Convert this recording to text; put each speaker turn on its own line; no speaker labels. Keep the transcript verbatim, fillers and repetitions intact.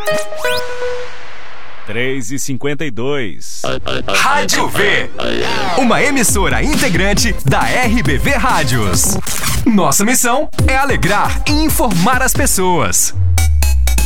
três e cinquenta e dois.
Rádio V, uma emissora integrante da R B V Rádios. Nossa missão é alegrar e informar as pessoas.